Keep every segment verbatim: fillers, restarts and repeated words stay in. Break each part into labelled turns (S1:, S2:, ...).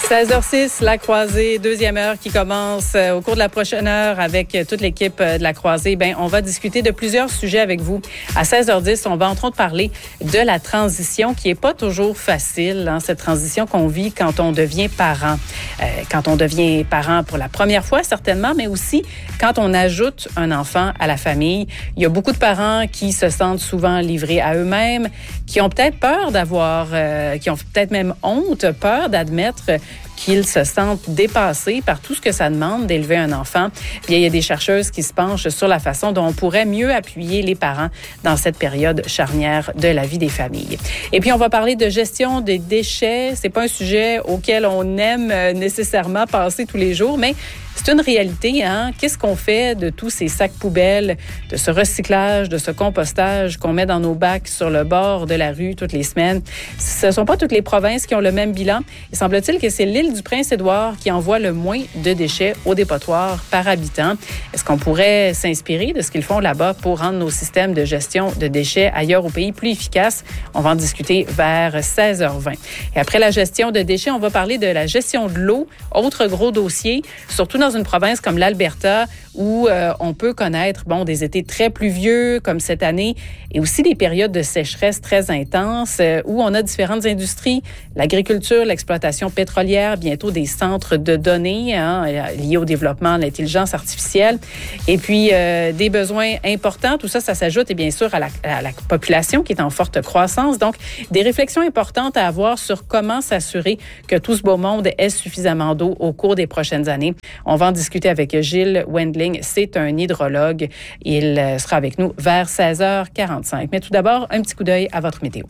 S1: seize heures six, la croisée, deuxième heure qui commence. Au cours de la prochaine heure, avec toute l'équipe de la croisée, ben, on va discuter de plusieurs sujets avec vous. À seize heures dix, on va entre autres parler de la transition qui est pas toujours facile, hein, cette transition qu'on vit quand on devient parent. Euh, quand on devient parent pour la première fois, certainement, mais aussi quand on ajoute un enfant à la famille. Il y a beaucoup de parents qui se sentent souvent livrés à eux-mêmes, qui ont peut-être peur d'avoir, euh, qui ont peut-être même honte, peur d'admettre qu'ils se sentent dépassés par tout ce que ça demande d'élever un enfant. Bien, il y a des chercheuses qui se penchent sur la façon dont on pourrait mieux appuyer les parents dans cette période charnière de la vie des familles. Et puis, on va parler de gestion des déchets. C'est pas un sujet auquel on aime nécessairement passer tous les jours, mais c'est une réalité, hein? Qu'est-ce qu'on fait de tous ces sacs poubelles, de ce recyclage, de ce compostage qu'on met dans nos bacs sur le bord de la rue toutes les semaines? Ce ne sont pas toutes les provinces qui ont le même bilan. Il semble-t-il que c'est l'île du Prince-Édouard qui envoie le moins de déchets au dépotoir par habitant. Est-ce qu'on pourrait s'inspirer de ce qu'ils font là-bas pour rendre nos systèmes de gestion de déchets ailleurs au pays plus efficaces? On va en discuter vers seize heures vingt. Et après la gestion de déchets, on va parler de la gestion de l'eau, autre gros dossier, surtout dans une province comme l'Alberta où euh, on peut connaître bon des étés très pluvieux comme cette année et aussi des périodes de sécheresse très intenses euh, où on a différentes industries, l'agriculture, l'exploitation pétrolière, bientôt des centres de données hein, liés au développement de l'intelligence artificielle et puis euh, des besoins importants. Tout ça, ça s'ajoute et bien sûr à la, à la population qui est en forte croissance. Donc, des réflexions importantes à avoir sur comment s'assurer que tout ce beau monde ait suffisamment d'eau au cours des prochaines années. On va en discuter avec Gilles Wendling. C'est un hydrologue. Il sera avec nous vers seize heures quarante-cinq. Mais tout d'abord, un petit coup d'œil à votre météo.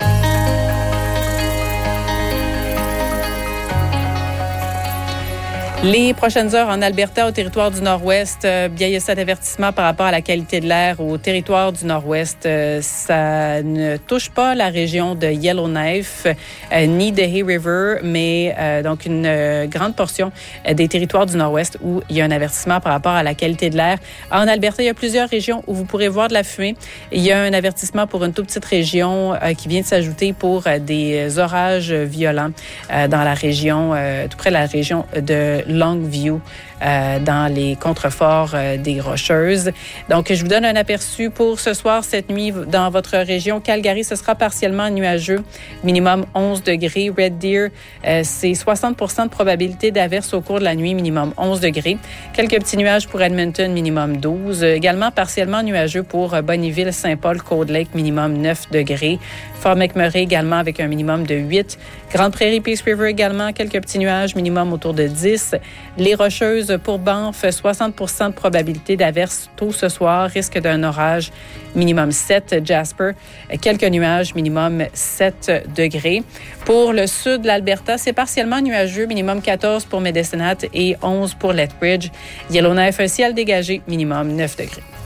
S1: Les prochaines heures en Alberta, au territoire du Nord-Ouest, euh, bien, il y a cet avertissement par rapport à la qualité de l'air au territoire du Nord-Ouest. Euh, ça ne touche pas la région de Yellowknife euh, ni de Hay River, mais euh, donc une euh, grande portion euh, des territoires du Nord-Ouest où il y a un avertissement par rapport à la qualité de l'air. En Alberta, il y a plusieurs régions où vous pourrez voir de la fumée. Il y a un avertissement pour une toute petite région euh, qui vient de s'ajouter pour euh, des orages violents euh, dans la région, euh, tout près de la région de Longview, euh, dans les contreforts euh, des Rocheuses. Donc, je vous donne un aperçu pour ce soir, cette nuit, dans votre région. Calgary, ce sera partiellement nuageux, minimum onze degrés. Red Deer, euh, c'est soixante pour cent de probabilité d'averse au cours de la nuit, minimum onze degrés. Quelques petits nuages pour Edmonton, minimum douze. Également partiellement nuageux pour Bonnyville, Saint-Paul, Cold Lake, minimum neuf degrés. Fort McMurray également avec un minimum de huit. Grande Prairie, Peace River également, quelques petits nuages, minimum autour de dix. Les Rocheuses pour Banff, soixante pour cent de probabilité d'averse tôt ce soir, risque d'un orage, minimum sept. Jasper, quelques nuages, minimum sept degrés. Pour le sud de l'Alberta, c'est partiellement nuageux, minimum quatorze pour Medicine Hat et onze pour Lethbridge. Yellowknife, un ciel dégagé, minimum neuf degrés.